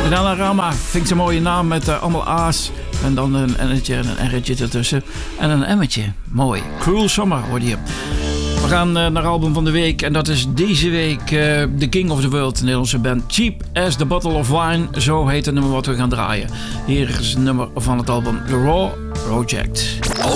Bananarama vind ik zo'n mooie naam met allemaal A's. En dan een N'tje en een R'tje ertussen. En een M'tje. Mooi. Cruel Summer hoorde je. We gaan naar album van de week. En dat is deze week The King of the World. De Nederlandse band Cheap as the Bottle of Wine. Zo heet het nummer wat we gaan draaien. Hier is het nummer van het album The Raw Project.